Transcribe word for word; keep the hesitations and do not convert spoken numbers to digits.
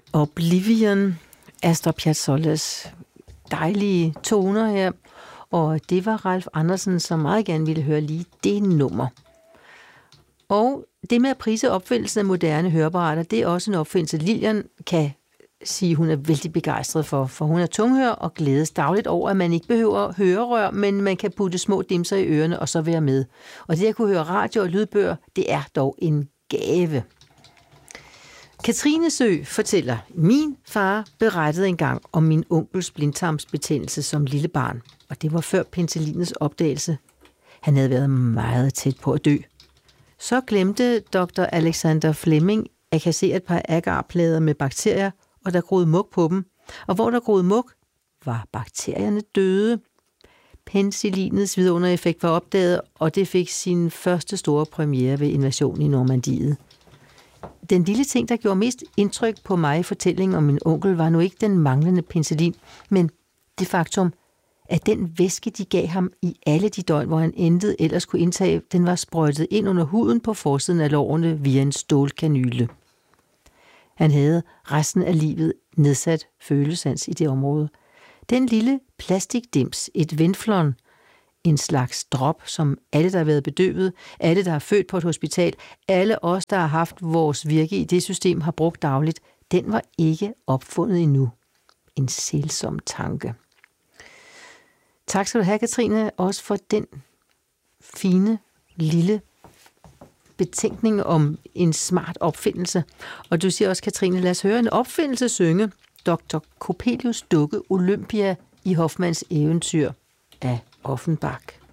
Oblivion, Astor Piazzolla's dejlige toner her, og det var Ralf Andersen, som meget gerne ville høre lige det nummer. Og det med at prise opfindelsen af moderne høreapparater, det er også en opfindelse, Lillian kan sige, hun er vældig begejstret for, for hun er tunghør og glædes dagligt over, at man ikke behøver hørerør, men man kan putte små dimser i ørerne og så være med. Og det at kunne høre radio og lydbøger, det er dog en gave. Katrine Sø fortæller, min far berettede engang om min onkels blindtarmsbetændelse som lille barn, og det var før penicillinets opdagelse. Han havde været meget tæt på at dø. Så glemte doktor Alexander Fleming at kassere et par agarplader med bakterier, og der groede mug på dem. Og hvor der groede mug, var bakterierne døde. Penicillinets vidundereffekt var opdaget, og det fik sin første store premiere ved invasionen i Normandiet. Den lille ting, der gjorde mest indtryk på mig i fortællingen om min onkel, var nu ikke den manglende penicillin, men det faktum, at den væske, de gav ham i alle de døgn, hvor han intet ellers kunne indtage, den var sprøjtet ind under huden på forsiden af lårene via en stålkanyle. Han havde resten af livet nedsat følesans i det område. Den lille plastikdims, et venflon, en slags drop, som alle, der har været bedøvet, alle, der har født på et hospital, alle os, der har haft vores virke i det system, har brugt dagligt, den var ikke opfundet endnu. En sælsom tanke. Tak skal du have, Katrine, også for den fine, lille betænkning om en smart opfindelse. Og du siger også, Katrine, lad os høre en opfindelse synge doktor Coppelius dukke Olympia i Hoffmanns eventyr af Offenbach.